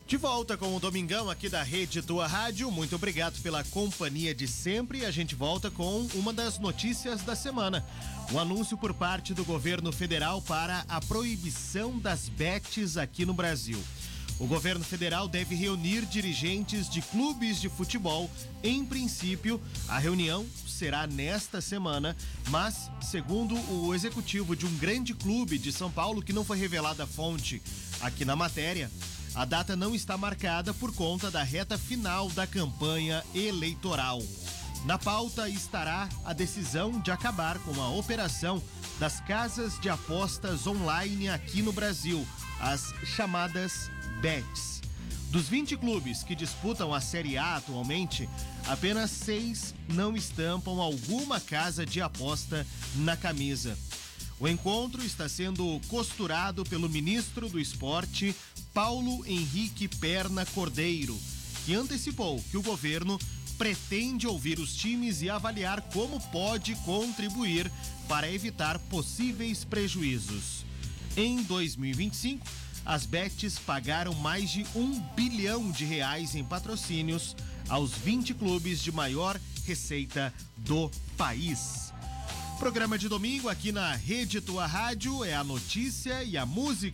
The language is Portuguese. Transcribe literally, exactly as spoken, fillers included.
De volta com o Domingão aqui da Rede Tua Rádio. Muito obrigado pela companhia de sempre. A gente volta com uma das notícias da semana. Um anúncio por parte do governo federal para a proibição das bets aqui no Brasil. O governo federal deve reunir dirigentes de clubes de futebol. Em princípio, a reunião será nesta semana, mas, segundo o executivo de um grande clube de São Paulo, que não foi revelada a fonte aqui na matéria, a data não está marcada por conta da reta final da campanha eleitoral. Na pauta estará a decisão de acabar com a operação das casas de apostas online aqui no Brasil, as chamadas bets. Dos vinte clubes que disputam a Série A atualmente, apenas seis não estampam alguma casa de aposta na camisa. O encontro está sendo costurado pelo ministro do Esporte, Paulo Henrique Perna Cordeiro, que antecipou que o governo pretende ouvir os times e avaliar como pode contribuir para evitar possíveis prejuízos. Em dois mil e vinte e cinco, as bets pagaram mais de um bilhão de reais em patrocínios aos vinte clubes de maior receita do país. Programa de domingo aqui na Rede Tua Rádio é a notícia e a música.